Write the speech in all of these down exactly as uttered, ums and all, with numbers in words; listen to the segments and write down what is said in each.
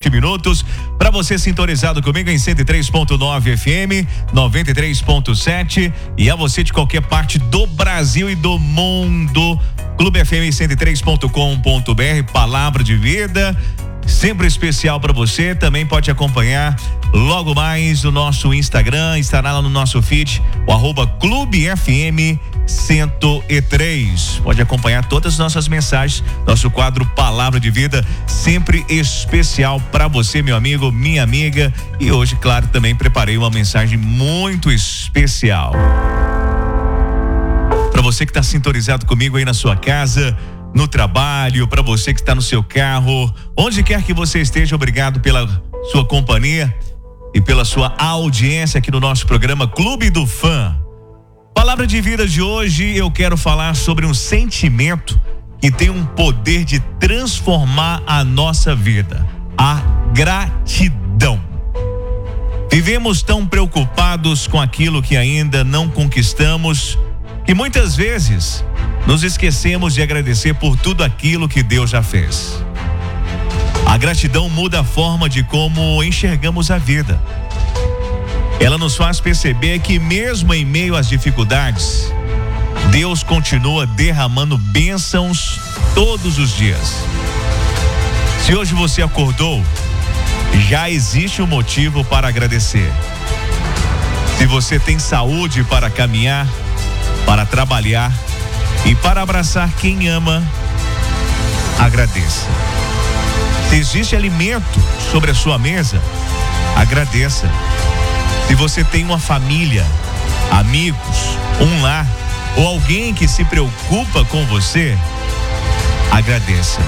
vinte minutos. Para você sintonizado comigo em cento e três ponto nove F M, noventa e três ponto sete, e a você de qualquer parte do Brasil e do mundo. Clube F M cento e três ponto com ponto B R, palavra de vida, sempre especial para você. Também pode acompanhar logo mais no nosso Instagram, estará lá no nosso feed, o arroba Clube F M cento e três. Pode acompanhar todas as nossas mensagens, nosso quadro Palavra de Vida, sempre especial para você, meu amigo, minha amiga. E hoje, claro, também preparei uma mensagem muito especial para você que está sintonizado comigo aí na sua casa, no trabalho, para você que está no seu carro, onde quer que você esteja. Obrigado pela sua companhia e pela sua audiência aqui no nosso programa Clube do Fã. Palavra de Vida de hoje, eu quero falar sobre um sentimento que tem um poder de transformar a nossa vida: a gratidão. Vivemos tão preocupados com aquilo que ainda não conquistamos, que muitas vezes nos esquecemos de agradecer por tudo aquilo que Deus já fez. A gratidão muda a forma de como enxergamos a vida. Ela nos faz perceber que mesmo em meio às dificuldades, Deus continua derramando bênçãos todos os dias. Se hoje você acordou, já existe um motivo para agradecer. Se você tem saúde para caminhar, para trabalhar e para abraçar quem ama, agradeça. Se existe alimento sobre a sua mesa, agradeça. Se você tem uma família, amigos, um lar ou alguém que se preocupa com você, agradeça.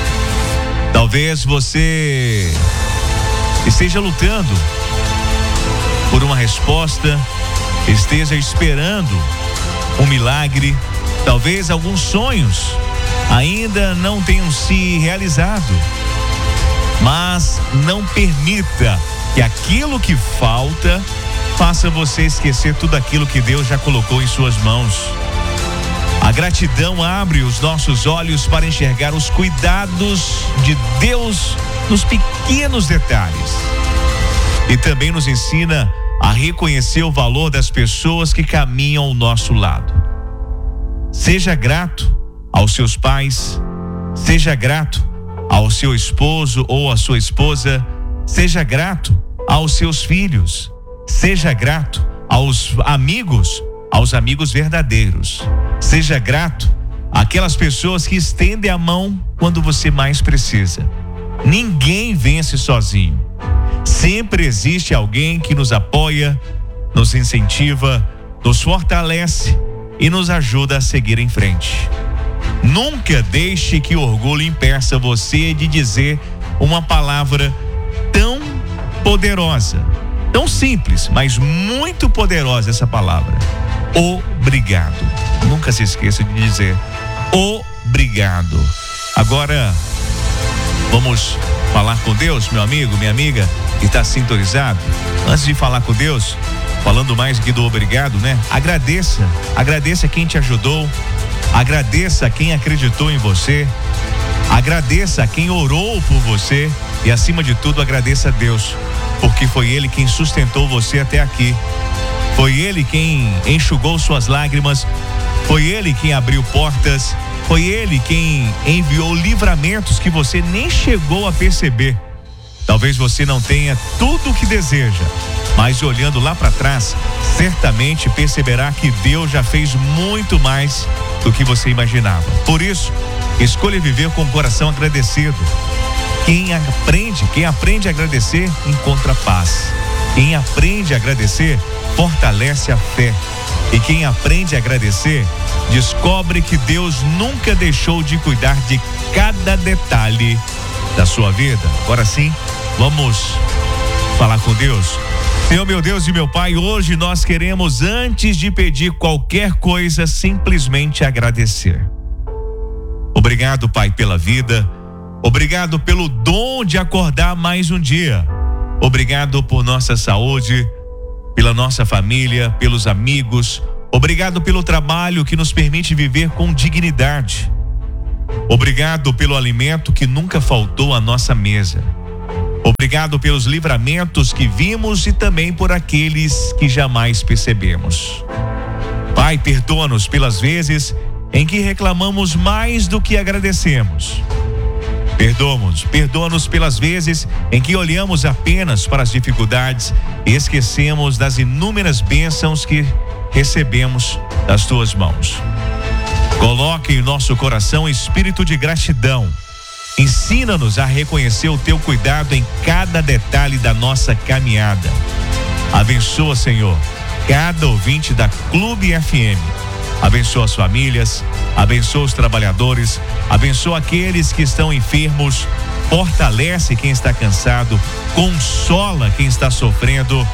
Talvez você esteja lutando por uma resposta, esteja esperando um milagre. Talvez alguns sonhos ainda não tenham se realizado, mas não permita que aquilo que falta faça você esquecer tudo aquilo que Deus já colocou em suas mãos. A gratidão abre os nossos olhos para enxergar os cuidados de Deus nos pequenos detalhes, e também nos ensina a reconhecer o valor das pessoas que caminham ao nosso lado. Seja grato aos seus pais, seja grato ao seu esposo ou à sua esposa, seja grato aos seus filhos, seja grato aos amigos, aos amigos verdadeiros, seja grato àquelas pessoas que estendem a mão quando você mais precisa. Ninguém vence sozinho. Sempre existe alguém que nos apoia, nos incentiva, nos fortalece e nos ajuda a seguir em frente. Nunca deixe que o orgulho impeça você de dizer uma palavra tão poderosa, tão simples, mas muito poderosa essa palavra: obrigado. Nunca se esqueça de dizer obrigado. Agora, vamos falar com Deus, meu amigo, minha amiga, que está sintonizado. Antes de falar com Deus, falando mais aqui do obrigado, né? Agradeça, agradeça quem te ajudou, agradeça quem acreditou em você, agradeça quem orou por você e, acima de tudo, agradeça a Deus, porque foi Ele quem sustentou você até aqui. Foi Ele quem enxugou suas lágrimas, foi Ele quem abriu portas, foi Ele quem enviou livramentos que você nem chegou a perceber. Talvez você não tenha tudo o que deseja, mas olhando lá para trás, certamente perceberá que Deus já fez muito mais do que você imaginava. Por isso, escolha viver com o coração agradecido. Quem aprende, quem aprende a agradecer, encontra paz. Quem aprende a agradecer, fortalece a fé. E quem aprende a agradecer, descobre que Deus nunca deixou de cuidar de cada detalhe da sua vida. Agora sim, vamos falar com Deus. Senhor, meu Deus e meu Pai, hoje nós queremos, antes de pedir qualquer coisa, simplesmente agradecer. Obrigado, Pai, pela vida. Obrigado pelo dom de acordar mais um dia. Obrigado por nossa saúde, pela nossa família, pelos amigos. Obrigado pelo trabalho que nos permite viver com dignidade. Obrigado pelo alimento que nunca faltou à nossa mesa. Obrigado pelos livramentos que vimos e também por aqueles que jamais percebemos. Pai, perdoa-nos pelas vezes em que reclamamos mais do que agradecemos. Perdoa-nos, perdoa-nos pelas vezes em que olhamos apenas para as dificuldades e esquecemos das inúmeras bênçãos que recebemos das tuas mãos. Coloque em nosso coração espírito de gratidão. Ensina-nos a reconhecer o teu cuidado em cada detalhe da nossa caminhada. Abençoa, Senhor, cada ouvinte da Clube F M. Abençoa as famílias, abençoa os trabalhadores, abençoa aqueles que estão enfermos, fortalece quem está cansado, consola quem está sofrendo,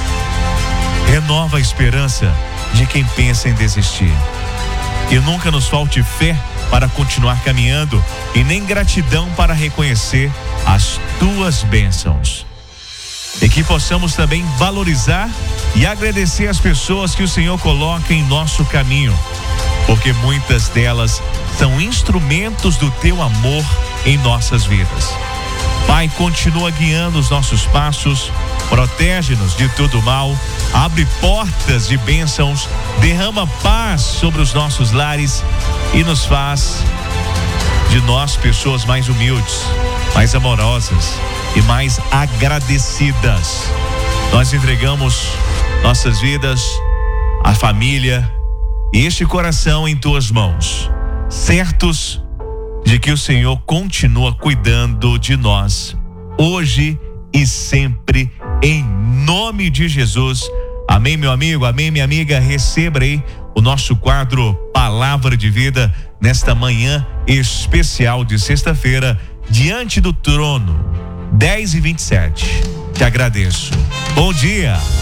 renova a esperança de quem pensa em desistir. E nunca nos falte fé para continuar caminhando e nem gratidão para reconhecer as tuas bênçãos. E que possamos também valorizar e agradecer as pessoas que o Senhor coloca em nosso caminho, porque muitas delas são instrumentos do teu amor em nossas vidas. Pai, continua guiando os nossos passos, protege-nos de todo mal, abre portas de bênçãos, derrama paz sobre os nossos lares e nos faz de nós pessoas mais humildes, mais amorosas e mais agradecidas. Nós entregamos nossas vidas, a família e este coração em tuas mãos, certos de que o Senhor continua cuidando de nós, hoje e sempre, em nome de Jesus. Amém, meu amigo, amém, minha amiga. Receba aí o nosso quadro Palavra de Vida nesta manhã especial de sexta-feira, diante do trono, dez e vinte e sete. Te agradeço. Bom dia.